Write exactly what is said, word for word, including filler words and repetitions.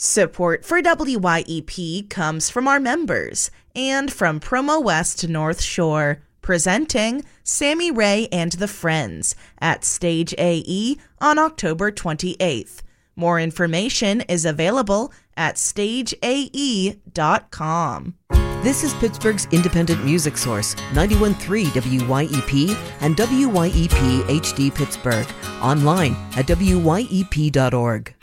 Support for W Y E P comes from our members and from Promo West North Shore, presenting Sammy Ray and the Friends at Stage A E on October twenty-eighth. More information is available at stage a e dot com. This is Pittsburgh's independent music source, ninety-one point three W Y E P and W Y E P H D Pittsburgh. Online at W Y E P dot org.